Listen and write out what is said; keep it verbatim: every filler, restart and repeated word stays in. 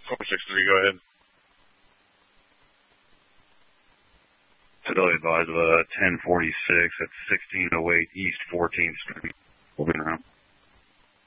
four six three, go ahead. Fidelity advised of uh, ten forty-six at sixteen oh eight East fourteenth Street. Moving around.